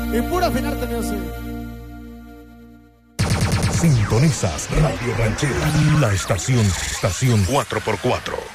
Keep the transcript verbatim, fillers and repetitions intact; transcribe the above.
Y pura Finarte Music. Sintonizas Radio Ranchera, la estación, estación cuatro por cuatro.